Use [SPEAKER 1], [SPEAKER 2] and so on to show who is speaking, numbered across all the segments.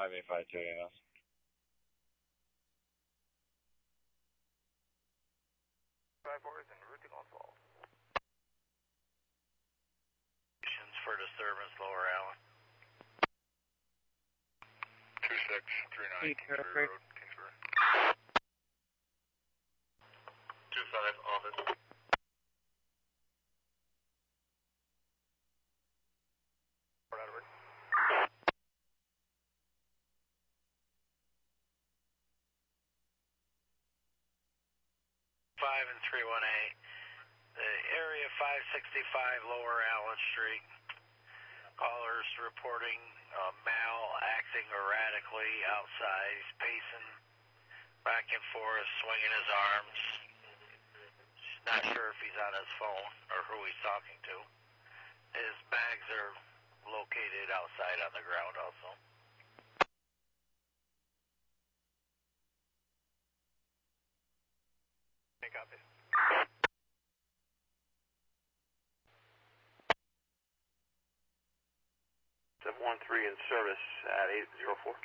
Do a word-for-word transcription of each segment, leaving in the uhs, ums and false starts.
[SPEAKER 1] five eight five two A M S.
[SPEAKER 2] five four is en route to Gonzales.
[SPEAKER 3] For disturbance, Lower Allen.
[SPEAKER 2] two six three nine Kingsbury Road, Kingsbury. two five, office. Port out of it.
[SPEAKER 3] five and three one eight. The area five sixty-five Lower Allen Street. Callers reporting uh, Mal acting erratically outside. He's pacing back and forth, swinging his arms. Not sure if he's on his phone or who he's talking to. His bags are located outside on the ground also.
[SPEAKER 2] Okay, copy.
[SPEAKER 4] seven one three in service at eight zero four.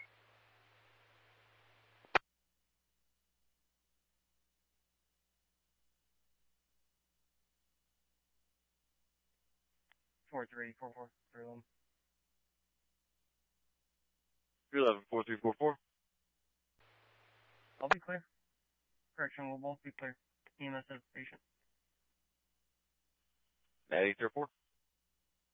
[SPEAKER 5] four three four four, three eleven.
[SPEAKER 1] three eleven, four three four four.
[SPEAKER 5] I'll be clear. Correction, we'll both be clear. E M S has a patient.
[SPEAKER 1] At eight zero four.